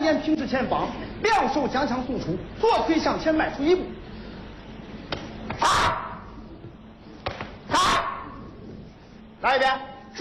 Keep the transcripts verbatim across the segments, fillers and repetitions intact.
眼平视前方，两手将枪送出，左腿向前迈出一步。杀！杀！来一遍。 是。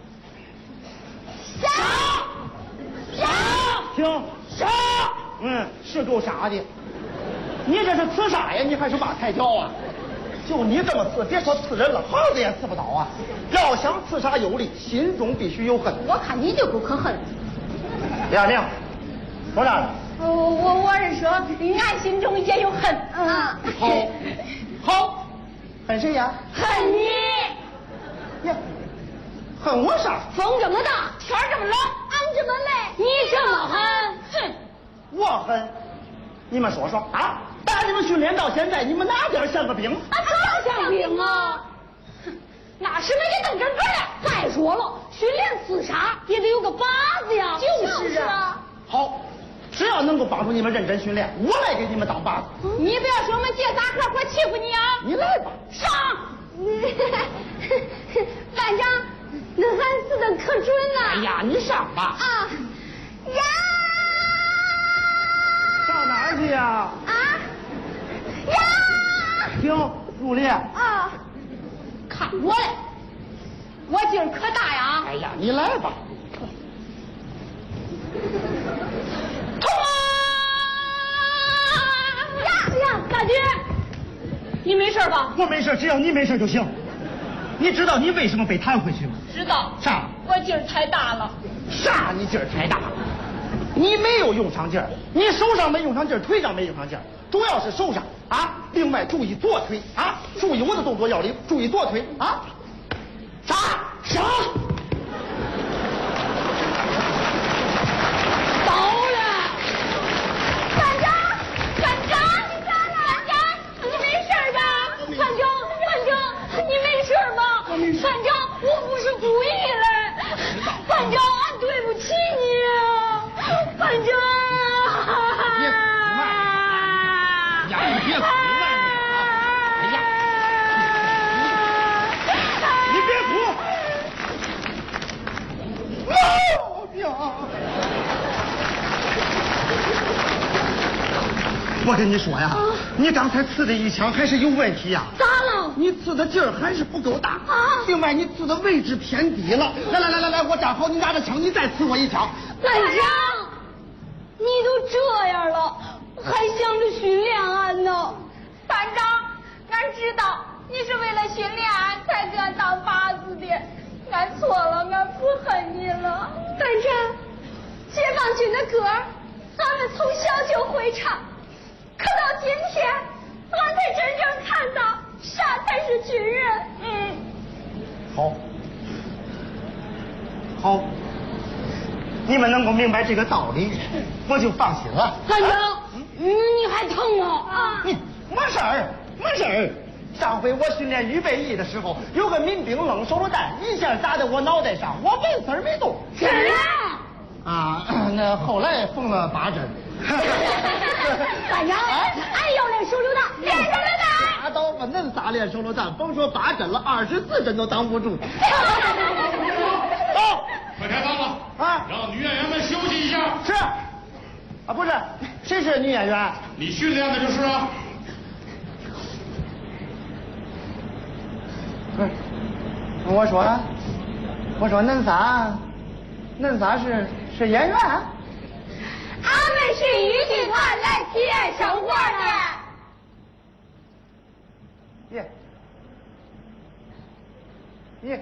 杀！杀！ 停！杀！嗯，是够杀的。你这是刺杀呀？你还是挖菜条啊？就你这么刺，别说刺人了，耗子也刺不到啊！要想刺杀有力，心中必须有恨。 我看你就够可恨。 李亚明，说啥了？ 我我我是说，俺心中也有恨啊。 好，好，恨谁呀？ 恨你。 呀，恨我啥？ 风这么大，天这么冷，俺这么美，你这么狠，哼！ 我狠？你们说说啊！打你们训练到现在，你们哪点像个兵？ 啊，咋像兵啊？那什么也能整个的。再说了，训练刺杀也得有个靶子呀。就是啊。 好，只要能够帮助你们认真训练，我来给你们当靶子。 嗯、你不要说我们结杂合伙欺负你啊！ 你来吧， 上！班长，那俺死的可准啊！ 哎呀，你上吧。 啊呀！ 上哪儿去呀？ 啊呀！ 停，入列。 啊，看我嘞，我劲儿可大呀！ 哎呀，你来吧。 冲啊！呀呀，大姐，你没事吧？ 我没事，只要你没事就行。你知道你为什么被弹回去吗？ 知道。 啥？ 我劲儿太大了。 啥？你劲儿太大了？你没有用上劲儿，你手上没用上劲儿，腿上没用上劲儿，主要是手上啊。另外注意左腿啊，注意我的动作要领，注意左腿啊。杀杀！ 到了，班长，班长，你咋了？班长，你没事吧？班长，班长，你没事吗？班长，我不是故意的。班长，俺对不起你啊，班长。 别哭嘛！呀，你别哭嘛！哎呀，你别哭！哦呀！我跟你说呀，啊、你刚才刺的一枪还是有问题呀。 咋了？ 你刺的劲儿还是不够大啊！ 另外，你刺的位置偏低了。来来来来来，我站好，你拿着枪，你再刺我一枪。 班长，你都这样了，还想着训练俺呢？班长，俺知道你是为了训练俺才给俺当靶子的，俺错了，俺不恨你了。班长，解放军的歌，俺们从小就会唱，可到今天，俺才真正看到啥才是军人。嗯， 好，好。你们能够明白这个道理，我就放心了。 班长，嗯，你还疼吗？啊， 你没事儿，没事儿。上回我训练预备役的时候，有个民兵扔手榴弹，一下打在我脑袋上，我没事儿没动。 是啊。 啊，那后来缝了八针。 班长，俺要练手榴弹，练手榴弹。 打倒吧，恁仨练手榴弹，甭说八针了，二十四针都挡不住。走。 快开饭了啊！ 让女演员们休息一下。 是，啊不是，谁是女演员？ 你训练的就是啊。 不是，我说，我说恁仨，恁仨是是演员？俺们是豫剧团来体验生活的。 耶，耶。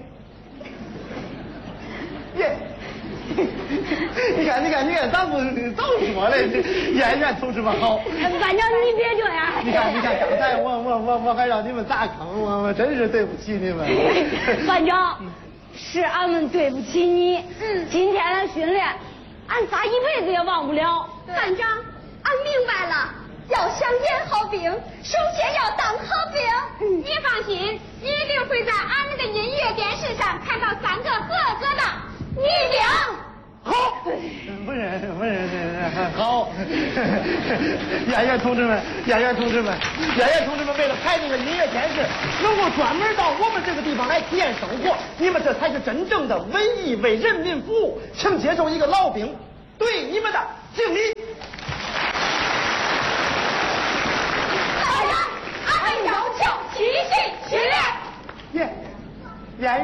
耶，你看，你看，你看，咱不早说了，演员同志们好。 班长，你别这样。 你看，你看，刚才我我我我还让你们砸坑，我我真是对不起你们。 班长，是俺们对不起你。嗯，今天的训练，俺仨一辈子也忘不了。班长，俺明白了。要想演好兵，首先要当好兵。嗯，你放心，你一定会在俺们的音乐电视上看到三个合格的女兵。 好，不是不是好，演员同志们，演员同志们，演员同志们，为了拍这个音乐电视，能够专门到我们这个地方来体验生活，你们这才是真正的为义为人民服务，请接受一个老兵对你们的敬礼。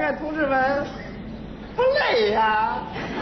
员同志们不累呀？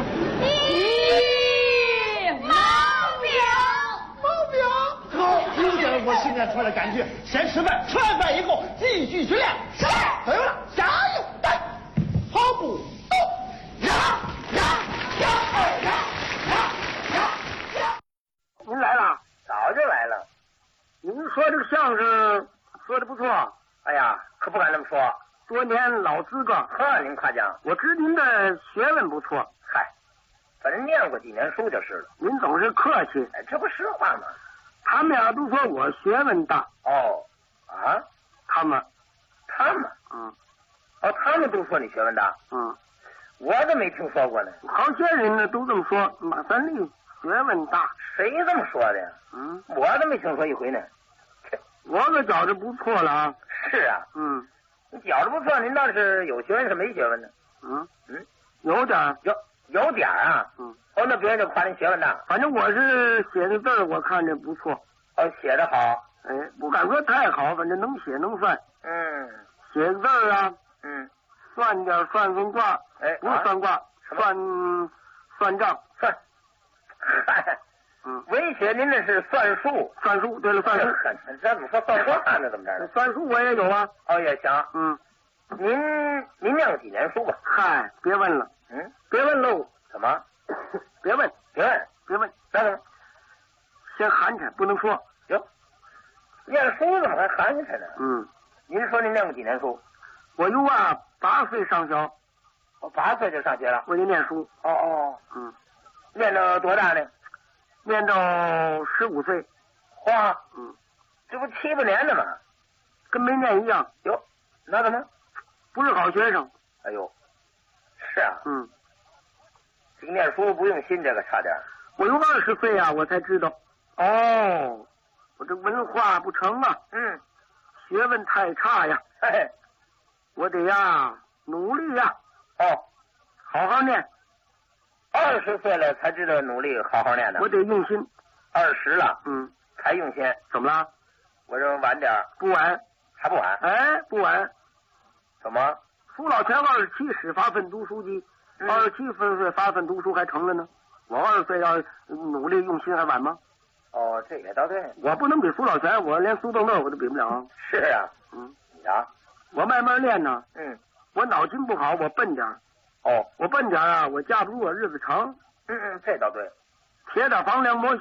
咦，毛表， 毛表，好，有点我训练出来的感觉。先吃饭，吃完饭以后继续训练。是，对了，加油，来，跑步，呀呀呀呀呀呀呀！ 您来了，早就来了。您说这个相声说的不错，哎呀，可不敢这么说。多年老资格，呵，您夸奖。我知您的学问不错，嗨，反正念过几年书就是了。您总是客气，哎，这不实话吗？他们俩都说我学问大。哦，啊，他们，他们，嗯，哦，他们都说你学问大，嗯，我怎么没听说过呢？好些人呢都这么说，马三立学问大，谁这么说的呀？嗯，我都没听说一回呢。我可觉着不错了啊。是啊，嗯。你觉着不错，您倒是有学问是没学问呢？嗯嗯，有点有有点啊。嗯，哦，那别人就夸您学问大。反正我是写的字儿，我看着不错。哦，写的好。哎，不敢说太好，反正能写能算。嗯，写字儿啊。嗯，算点算算卦。哎，不是算卦，算算账。算。嗨。嗯，文学您那是算术，算术对了，算术。这怎么说算卦呢？怎么着？算术我也有啊。哦，也行。嗯，您您念过几年书吧？嗨，别问了。嗯，别问喽。怎么？别问，别问，别问。那怎么？先含着，不能说。哟，念书怎么还含着呢？嗯，您说您念过几年书？我有啊，八岁上小。我八岁就上学了。我就念书。哦哦。嗯，念到多大呢？念到十五岁，嚯，嗯，这不七八年了吗？跟没念一样。哟，那怎么？不是好学生。哎呦，是啊，嗯，这个念书不用心，这个差点。我有二十岁啊，我才知道。哦，我这文化不成啊。嗯，学问太差呀。嘿嘿，我得呀努力呀。哦，好好念。二十岁了才知道努力，好好念的。我得用心。二十了，嗯，才用心。怎么了？我这晚点。不晚，还不晚？哎，不晚。怎么？苏老全二十七始发奋读书机，二十七分岁发奋读书还成了呢。我二十岁要努力用心还晚吗？哦，这也倒对。我不能比苏老全，我连苏豆豆我都比不了。是啊，嗯，你啊，我慢慢练呢。嗯，我脑筋不好，我笨点。哦，我笨点啊，我架不住，我日子长。嗯嗯，这倒对。铁打房梁磨